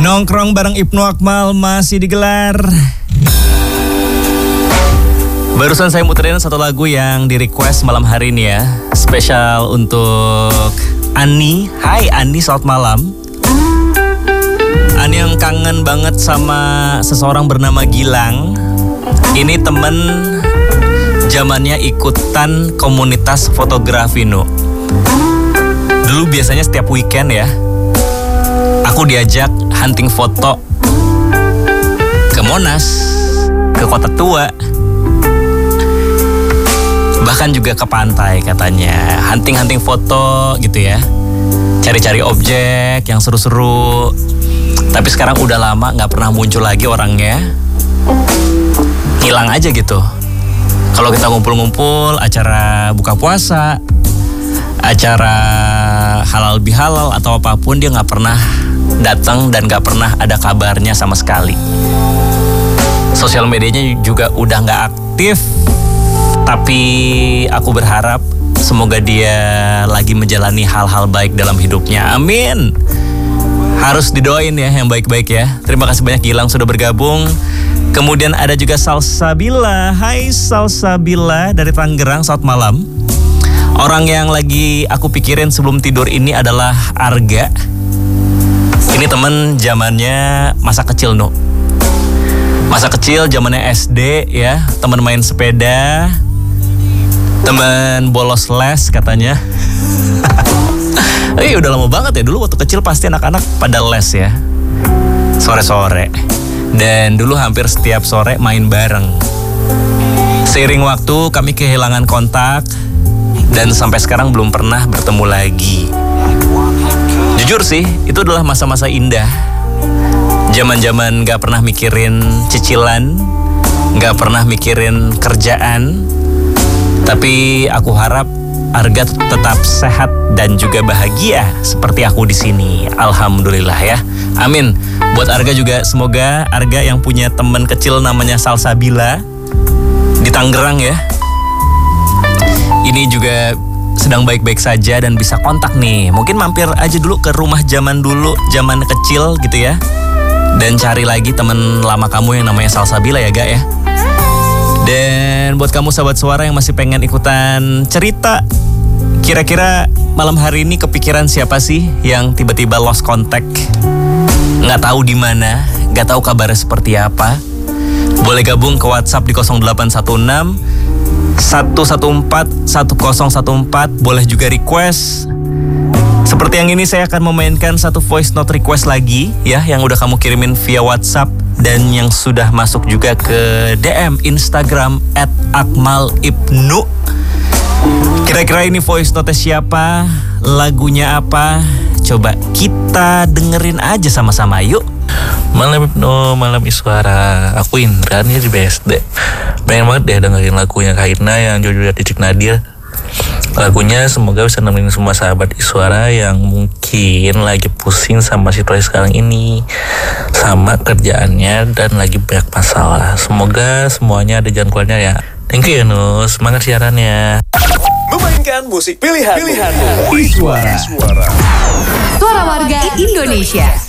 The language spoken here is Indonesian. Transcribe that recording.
Nongkrong bareng Ibnu Akmal masih digelar. Barusan saya muterin satu lagu yang di request malam hari ini ya. Spesial untuk Ani. Hai Ani, selamat malam. Ani yang kangen banget sama seseorang bernama Gilang. Ini temen zamannya ikutan komunitas fotografi no. Dulu biasanya setiap weekend ya, aku diajak hunting foto ke Monas, ke Kota Tua, bahkan juga ke pantai katanya. Hunting foto gitu ya, cari-cari objek yang seru-seru. Tapi sekarang udah lama gak pernah muncul lagi orangnya. Hilang aja gitu. Kalau kita ngumpul-ngumpul, acara buka puasa, acara halal bihalal atau apapun, dia gak pernah datang dan gak pernah ada kabarnya sama sekali. Sosial medianya juga udah gak aktif. Tapi aku berharap semoga dia lagi menjalani hal-hal baik dalam hidupnya. Amin. Harus didoain ya yang baik-baik ya. Terima kasih banyak Gilang sudah bergabung. Kemudian ada juga Salsabila. Hai Salsabila dari Tangerang, selamat malam. Orang yang lagi aku pikirin sebelum tidur ini adalah Arga. Ini temen zamannya masa kecil no. Masa kecil zamannya SD ya, temen main sepeda, temen bolos les katanya. Udah lama banget ya, dulu waktu kecil pasti anak-anak pada les ya, sore-sore. Dan dulu hampir setiap sore main bareng. Seiring waktu kami kehilangan kontak dan sampai sekarang belum pernah bertemu lagi. Jujur sih, itu adalah masa-masa indah. Zaman-zaman gak pernah mikirin cicilan, gak pernah mikirin kerjaan. Tapi aku harap Arga tetap sehat dan juga bahagia seperti aku di sini. Alhamdulillah ya. Amin. Buat Arga juga, semoga Arga yang punya teman kecil namanya Salsabila di Tangerang ya, ini juga sedang baik-baik saja dan bisa kontak nih. Mungkin mampir aja dulu ke rumah zaman dulu, zaman kecil gitu ya. Dan cari lagi teman lama kamu yang namanya Salsabila ya Ga ya. Dan buat kamu sahabat suara yang masih pengen ikutan cerita, kira-kira malam hari ini kepikiran siapa sih yang tiba-tiba lost contact, nggak tahu di mana, nggak tahu kabarnya seperti apa? Boleh gabung ke WhatsApp di 0816 114 1014. Boleh juga request. Seperti yang ini saya akan memainkan satu voice note request lagi ya, yang udah kamu kirimin via WhatsApp dan yang sudah masuk juga ke DM Instagram @akmalibnu. Kira-kira ini voice note siapa? Lagunya apa? Coba kita dengerin aja sama-sama yuk. Malam Ibnu, malam Iswara. Aku Indra nih di BSD. Pengen banget deh dengerin lagunya Kaina yang judulnya Titik Nadir. Lagunya semoga bisa nemenin semua sahabat Iswara yang mungkin lagi pusing sama situasi sekarang ini, sama kerjaannya dan lagi banyak masalah. Semoga semuanya ada jalan keluarnya ya. Thank you Yunus, semangat siarannya. Memainkan musik pilihan Iswara. Suara warga Indonesia.